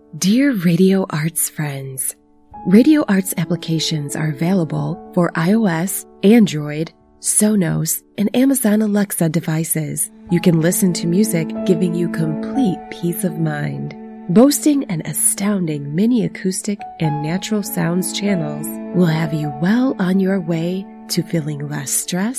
Dear Radio Arts friends, Radio Arts applications are available for iOS, Android, Sonos, and Amazon Alexa devices. You can listen to music, giving you complete peace of mind. Boasting an astounding mini acoustic and natural sounds channels will have you well on your way to feeling less stressed